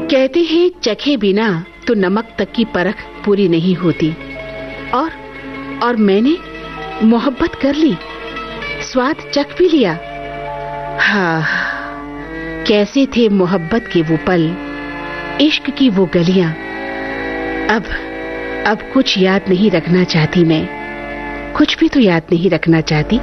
कहते हैं चखे बिना तो नमक तक की परख पूरी नहीं होती। और मैंने मोहब्बत कर ली, स्वाद चख भी लिया। हाँ, कैसे थे मोहब्बत के वो पल, इश्क की वो गलियां। अब कुछ याद नहीं रखना चाहती मैं, कुछ भी तो याद नहीं रखना चाहती।